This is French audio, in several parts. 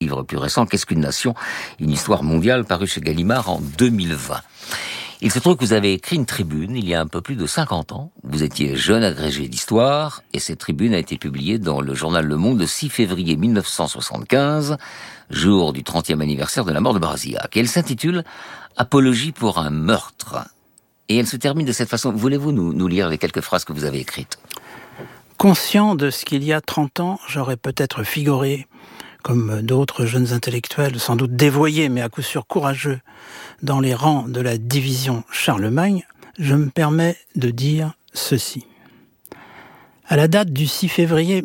livre plus récent, Qu'est-ce qu'une nation ? Une histoire mondiale, paru chez Gallimard en 2020. Il se trouve que vous avez écrit une tribune il y a un peu plus de 50 ans. Vous étiez jeune agrégé d'histoire et cette tribune a été publiée dans le journal Le Monde le 6 février 1975, jour du 30e anniversaire de la mort de Brasillac. Et elle s'intitule « Apologie pour un meurtre ». Et elle se termine de cette façon. Voulez-vous nous lire les quelques phrases que vous avez écrites ? Conscient de ce qu'il y a 30 ans, j'aurais peut-être figuré, comme d'autres jeunes intellectuels, sans doute dévoyés, mais à coup sûr courageux, dans les rangs de la division Charlemagne, je me permets de dire ceci. À la date du 6 février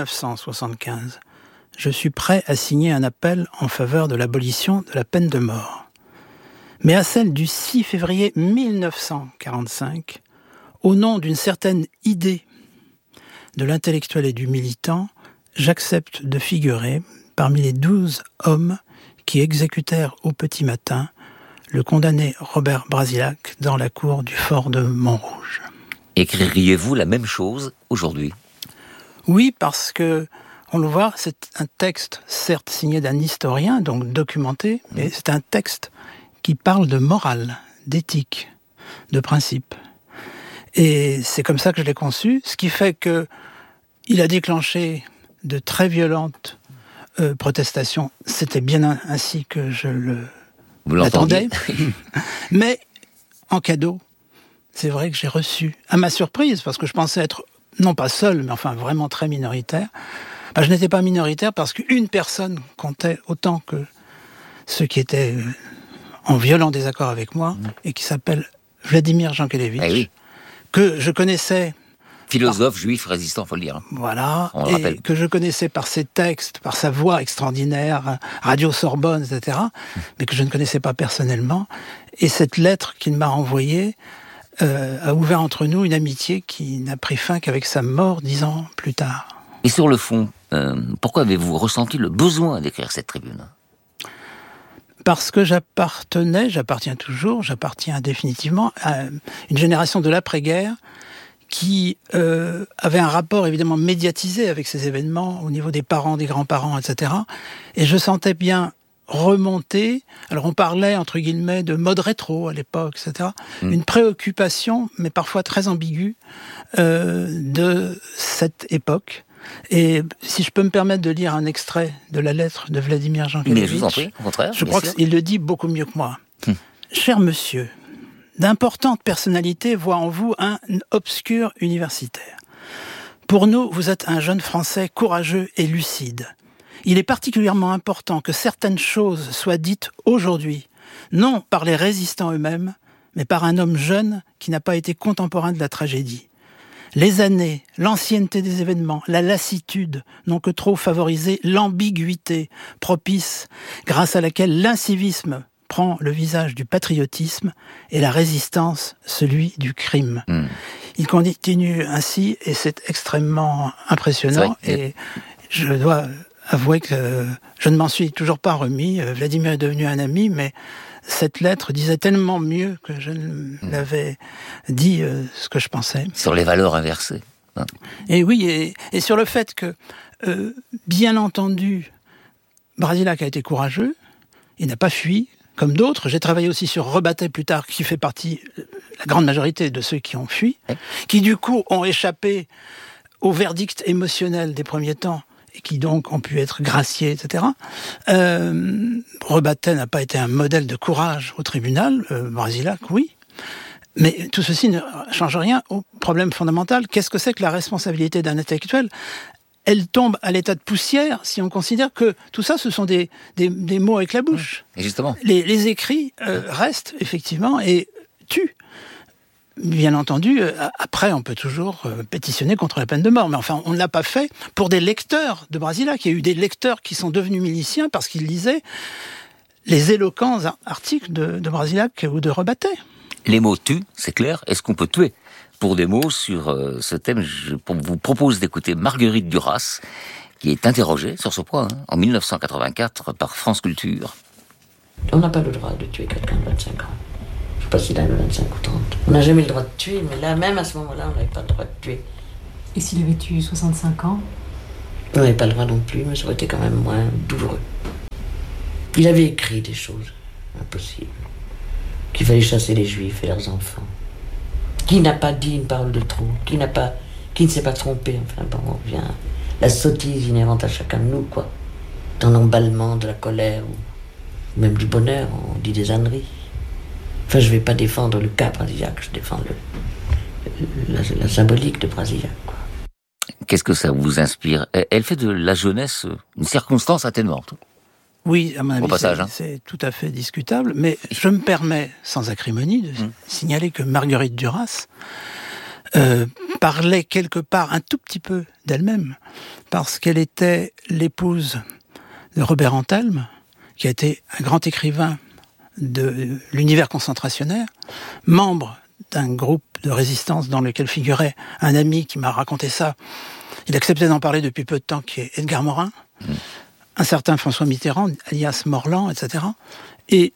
1975, je suis prêt à signer un appel en faveur de l'abolition de la peine de mort. Mais à celle du 6 février 1945, au nom d'une certaine idée de l'intellectuel et du militant, j'accepte de figurer parmi les 12 hommes qui exécutèrent au petit matin le condamné Robert Brasillac dans la cour du fort de Montrouge. Écririez-vous la même chose aujourd'hui ? Oui, parce que, on le voit, c'est un texte certes signé d'un historien, donc documenté, mais c'est un texte qui parle de morale, d'éthique, de principe. Et c'est comme ça que je l'ai conçu, ce qui fait que il a déclenché de très violentes protestations. C'était bien ainsi que je l'attendais. Mais en cadeau, c'est vrai que j'ai reçu, à ma surprise, parce que je pensais être, non pas seul, mais enfin vraiment très minoritaire. Je n'étais pas minoritaire parce qu'une personne comptait autant que ceux qui étaient en violent désaccord avec moi, et qui s'appelle Vladimir Jankélévitch, que je connaissais... Philosophe juif résistant, faut le dire. Voilà, et que je connaissais par ses textes, par sa voix extraordinaire, Radio Sorbonne, etc., mais que je ne connaissais pas personnellement. Et cette lettre qu'il m'a envoyée a ouvert entre nous une amitié qui n'a pris fin qu'avec sa mort 10 ans plus tard. Et sur le fond, pourquoi avez-vous ressenti le besoin d'écrire cette tribune ? Parce que j'appartiens définitivement à une génération de l'après-guerre qui avait un rapport évidemment médiatisé avec ces événements au niveau des parents, des grands-parents, etc. Et je sentais bien remonter, alors on parlait entre guillemets de mode rétro à l'époque, etc. Une préoccupation, mais parfois très ambiguë, de cette époque. Et si je peux me permettre de lire un extrait de la lettre de Vladimir Jankélévitch, mais je vous en prie, au contraire, je crois qu'il le dit beaucoup mieux que moi. Cher monsieur, d'importantes personnalités voient en vous un obscur universitaire. Pour nous, vous êtes un jeune Français courageux et lucide. Il est particulièrement important que certaines choses soient dites aujourd'hui, non par les résistants eux-mêmes, mais par un homme jeune qui n'a pas été contemporain de la tragédie. Les années, l'ancienneté des événements, la lassitude n'ont que trop favorisé l'ambiguïté propice grâce à laquelle l'incivisme prend le visage du patriotisme et la résistance celui du crime. Il continue ainsi et c'est extrêmement impressionnant. Et je dois avouer que je ne m'en suis toujours pas remis. Vladimir est devenu un ami, mais cette lettre disait tellement mieux que je ne l'avais dit ce que je pensais. Sur les valeurs inversées. Et oui, et sur le fait que, bien entendu, Brasillac a été courageux, il n'a pas fui, comme d'autres. J'ai travaillé aussi sur Rebattet plus tard, qui fait partie, la grande majorité de ceux qui ont fui, qui du coup ont échappé au verdict émotionnel des premiers temps, et qui donc ont pu être graciés, etc. Rebattet n'a pas été un modèle de courage au tribunal, Brasillac, oui. Mais tout ceci ne change rien au problème fondamental. Qu'est-ce que c'est que la responsabilité d'un intellectuel ? Elle tombe à l'état de poussière si on considère que tout ça, ce sont des mots avec la bouche. Et justement. Les écrits restent, effectivement, et tuent. Bien entendu, après, on peut toujours pétitionner contre la peine de mort. Mais enfin, on ne l'a pas fait pour des lecteurs de Brasillac. Il y a eu des lecteurs qui sont devenus miliciens parce qu'ils lisaient les éloquents articles de Brasillac ou de Rebattet. Les mots tuent, c'est clair. Est-ce qu'on peut tuer ? Pour des mots sur ce thème, je vous propose d'écouter Marguerite Duras, qui est interrogée sur ce point, en 1984 par France Culture. On n'a pas le droit de tuer quelqu'un de 25 ans. Je ne sais pas s'il a 25 ou 30. On n'a jamais le droit de tuer, mais là, même à ce moment-là, on n'avait pas le droit de tuer. Et s'il avait tué 65 ans ? On n'avait pas le droit non plus, mais ça aurait été quand même moins douloureux. Il avait écrit des choses impossibles. Qu'il fallait chasser les Juifs et leurs enfants. Qui n'a pas dit une parole de trop? Qui ne s'est pas trompé? Enfin bon, on revient à la sottise inhérente à chacun de nous, quoi. Dans l'emballement de la colère ou même du bonheur, on dit des âneries. Enfin, je ne vais pas défendre le cas Brasillac, je défends la symbolique de Brasillac, quoi. Qu'est-ce que ça vous inspire? Elle fait de la jeunesse une circonstance atténuante. Oui, à mon avis, passage, c'est tout à fait discutable, mais je me permets, sans acrimonie, de signaler que Marguerite Duras parlait quelque part un tout petit peu d'elle-même, parce qu'elle était l'épouse de Robert Antelme, qui a été un grand écrivain de l'univers concentrationnaire, membre d'un groupe de résistance dans lequel figurait un ami qui m'a raconté ça. Il acceptait d'en parler depuis peu de temps, qui est Edgar Morin, un certain François Mitterrand, alias Morland, etc. Et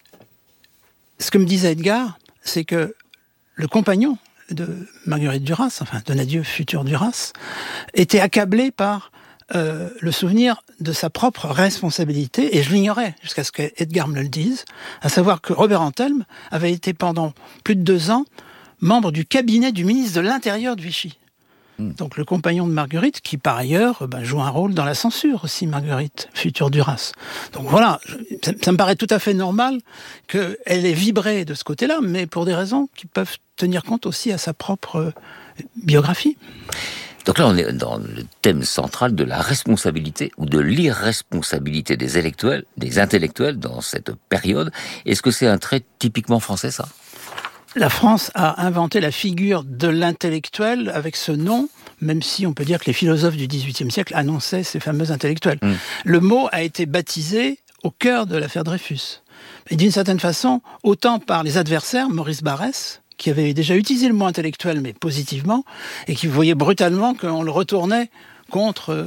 ce que me disait Edgar, c'est que le compagnon de Marguerite Duras, enfin Donadieu futur Duras, était accablé par le souvenir de sa propre responsabilité, et je l'ignorais jusqu'à ce qu'Edgar me le dise, à savoir que Robert Antelme avait été pendant plus de 2 ans membre du cabinet du ministre de l'Intérieur de Vichy. Donc le compagnon de Marguerite, qui par ailleurs joue un rôle dans la censure aussi, Marguerite, future Duras. Donc voilà, ça me paraît tout à fait normal qu'elle ait vibré de ce côté-là, mais pour des raisons qui peuvent tenir compte aussi à sa propre biographie. Donc là, on est dans le thème central de la responsabilité ou de l'irresponsabilité des intellectuels dans cette période. Est-ce que c'est un trait typiquement français, ça ? La France a inventé la figure de l'intellectuel avec ce nom, même si on peut dire que les philosophes du XVIIIe siècle annonçaient ces fameux intellectuels. Le mot a été baptisé au cœur de l'affaire Dreyfus. Et d'une certaine façon, autant par les adversaires, Maurice Barrès, qui avait déjà utilisé le mot intellectuel, mais positivement, et qui voyait brutalement qu'on le retournait contre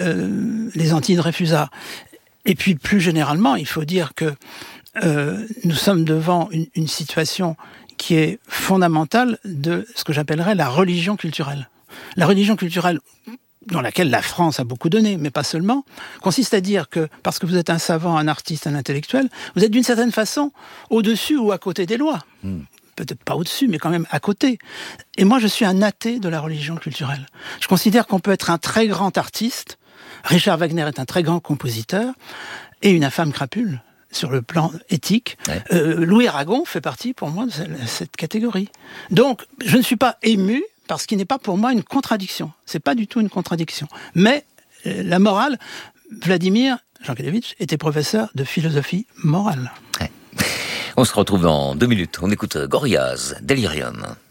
les anti-Dreyfusards. Et puis, plus généralement, il faut dire que nous sommes devant une situation qui est fondamentale de ce que j'appellerais la religion culturelle. La religion culturelle, dans laquelle la France a beaucoup donné, mais pas seulement, consiste à dire que, parce que vous êtes un savant, un artiste, un intellectuel, vous êtes d'une certaine façon au-dessus ou à côté des lois. Peut-être pas au-dessus, mais quand même à côté. Et moi, je suis un athée de la religion culturelle. Je considère qu'on peut être un très grand artiste, Richard Wagner est un très grand compositeur, et une infâme crapule sur le plan éthique. Louis Aragon fait partie, pour moi, de cette catégorie. Donc, je ne suis pas ému, parce qu'il n'est pas pour moi une contradiction. C'est pas du tout une contradiction. Mais la morale, Vladimir Jankélévitch était professeur de philosophie morale. On se retrouve dans 2 minutes. On écoute Gorillaz, Delirium.